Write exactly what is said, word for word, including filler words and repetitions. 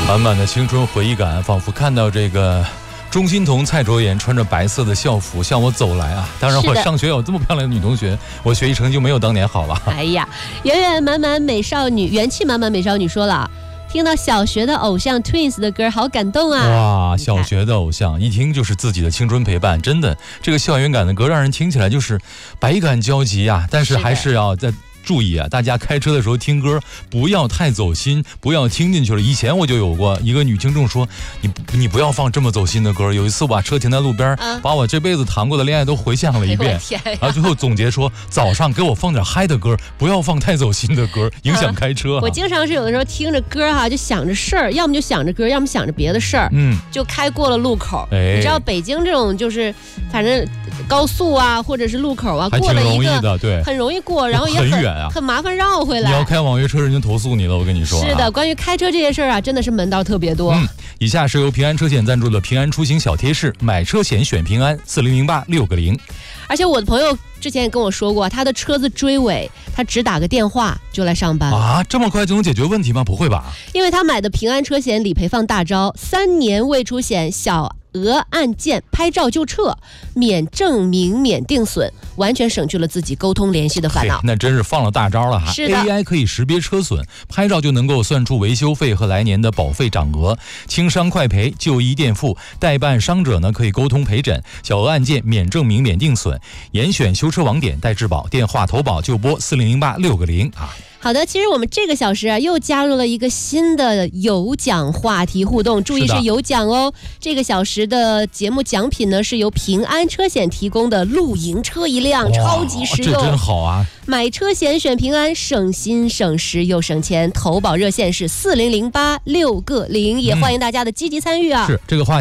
满满的青春回忆感，仿佛看到这个钟欣桐、蔡卓妍穿着白色的校服向我走来啊！当然，我上学有这么漂亮的女同学，我学习成绩就没有当年好了。 哎呀，圆圆满满美少女，元气满满美少女说了，听到小学的偶像 Twins 的歌，好感动啊！ 哇，小学的偶像，一听就是自己的青春陪伴，真的，这个校园感的歌让人听起来就是百感交集啊！但是还是要在。注意啊，大家开车的时候听歌不要太走心，不要听进去了。以前我就有过一个女听众说，你你不要放这么走心的歌。有一次我把车停在路边，啊、把我这辈子谈过的恋爱都回想了一遍， 哎、 然后最后总结说，早上给我放点嗨的歌，不要放太走心的歌，影响开车、啊嗯。我经常是有的时候听着歌哈、啊，就想着事儿，要么就想着歌，要么想着别的事儿，嗯，就开过了路口。哎、你知道北京这种就是反正高速啊，或者是路口啊，过了一个对， 很容易过，然后也很远啊， 很麻烦绕回来。 你要开网约车，人家投诉你了，我跟你说、啊。 是的，关于开车这些事儿啊，真的是门道特别多。 嗯，以下是由平安车险赞助的平安出行小贴士，买车险选平安，四零零八六个零。 而且我的朋友之前也跟我说过，他的车子追尾，他只打个电话就来上班啊，这么快就能解决问题吗？不会吧？ 因为他买的平安车险理赔放大招，三年未出险，小额案件拍照就撤，免证明免定损，完全省去了自己沟通联系的烦恼。 那真是放了大招了哈！ 是的 ，A I 可以识别车损，拍照就能够算出维修费和来年的保费涨额，轻伤快赔，就医垫付，代办伤者呢可以沟通陪诊，小额案件免证明免定损，严选修车网点代质保，电话投保就拨四零零八六个零啊。 好的，其实我们这个小时啊，又加入了一个新的有奖话题互动，注意是有奖哦。这个小时的节目奖品呢，是由平安车险提供的露营车一辆，超级实用， 这真好啊！ 买车险选平安，省心省时又省钱。投保热线是四零零八六个零，也欢迎大家的积极参与啊！ 是这个话。